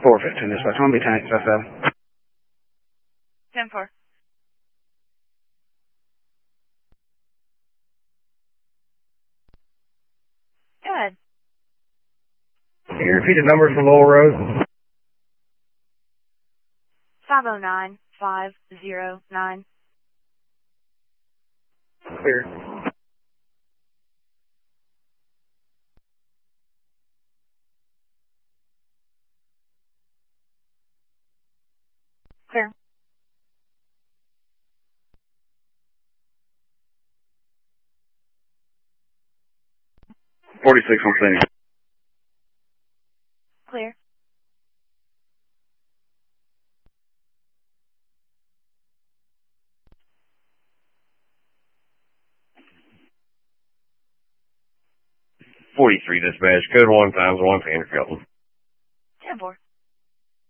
415 dispatch. One be tank, that's 10-4. Go ahead. Can you repeat the number for Lowell Road? 509-509. Clear. Clear. 46 on Phoenix. Clear. Dispatch. Code 1 times 1 Sandra Felton. 10-4.